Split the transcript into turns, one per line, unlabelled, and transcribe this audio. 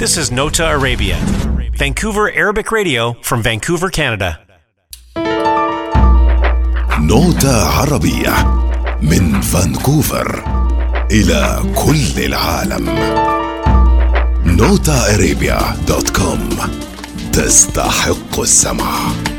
This is Nota Arabia, Vancouver Arabic Radio from Vancouver, Canada.
نوتة عربية من فانكوفر إلى كل العالم. NotaArabia.com تستحق السمع.